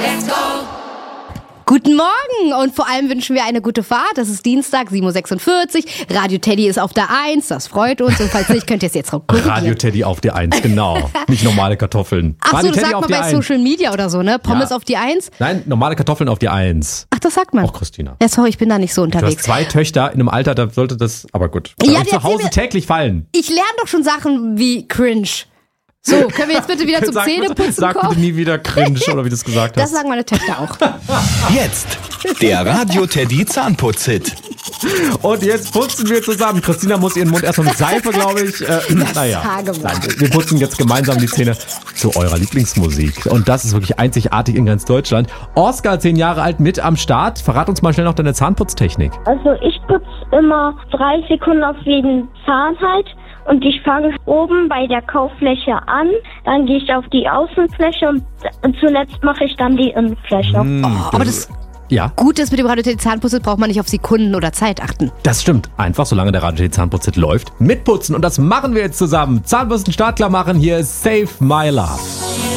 let's go! Guten Morgen und vor allem wünschen wir eine gute Fahrt. Das ist Dienstag, 7.46 Uhr. Radio Teddy ist auf der 1, das freut uns. Und falls nicht, könnt ihr es jetzt korrigieren. Radio Teddy auf der 1, genau. Nicht normale Kartoffeln. Ach so, Radio das Teddy sagt man auf bei die Social Media oder so, ne? Pommes auf die 1. Nein, normale Kartoffeln auf die 1. Ach, das sagt man. Auch Christina. Ja, sorry, ich bin da nicht so Du hast unterwegs. 2 Töchter in einem Alter, da sollte das, aber gut. Ja, Euch zu Hause täglich fallen. Ich lerne doch schon Sachen wie cringe. So, können wir jetzt bitte wieder zum Zähneputzen Sag bitte kommen? nie wieder cringe, oder wie du es gesagt Das hast. sagen meine Töchter auch. Jetzt der Radio Teddy Zahnputz-Hit. Und jetzt putzen wir zusammen. Christina muss ihren Mund erstmal mit Seife, glaube ich. Nein, wir putzen jetzt gemeinsam die Zähne zu eurer Lieblingsmusik. Und das ist wirklich einzigartig in ganz Deutschland. Oskar, 10 Jahre alt, mit am Start. Verrat uns mal schnell noch deine Zahnputztechnik. Also ich putze immer 3 Sekunden auf jeden Zahn halt. Und ich fange oben bei der Kauffläche an, dann gehe ich auf die Außenfläche und zuletzt mache ich dann die Innenfläche. Aber das Ja, Gute ist, mit dem Radio Teddy Zahnputz braucht man nicht auf Sekunden oder Zeit achten. das stimmt. Einfach, solange der Radio Teddy Zahnputz läuft, mitputzen. Und das machen wir jetzt zusammen. Zahnbürsten startklar machen. Hier ist Save My Love.